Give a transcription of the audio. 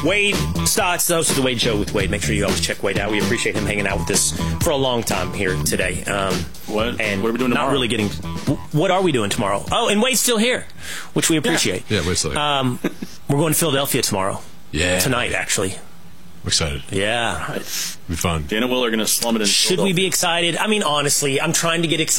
Wade Stotts, the host of The Wade Show with Wade. Make sure you always check Wade out. We appreciate him hanging out with us for a long time here today. What are we doing tomorrow? Not really getting... What are we doing tomorrow? Oh, and Wade's still here, which we appreciate. Yeah, Wade's still here. We're going to Philadelphia tomorrow. Yeah. Tonight, actually. I'm excited. Yeah. It'll be fun. Dan and Will are going to slum it in Should we be excited? I mean, honestly, I'm trying to get excited.